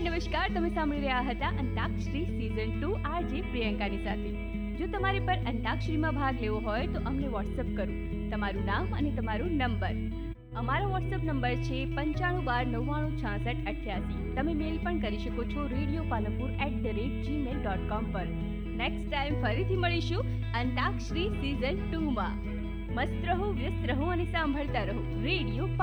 નમસ્કાર, તમે સાંભળી રહ્યા હતા અંતાક્ષરી સીઝન 2 આરજે પ્રિયંકાની સાથે. જો તમારે પર અંતાક્ષરીમાં ભાગ લેવો હોય તો અમને વોટ્સઅપ કરો તમારું નામ અને તમારો નંબર. અમારો વોટ્સઅપ નંબર છે 9512996688. તમે મેલ પણ કરી શકો છો radiopalanpur@gmail.com પર. નેક્સ્ટ ટાઈમ ફરીથી મળીશું અંતાક્ષરી સીઝન 2 માં. મસ્ત રહો, વ્યસ્ત રહો અને સાંભળતા રહો રેડિયો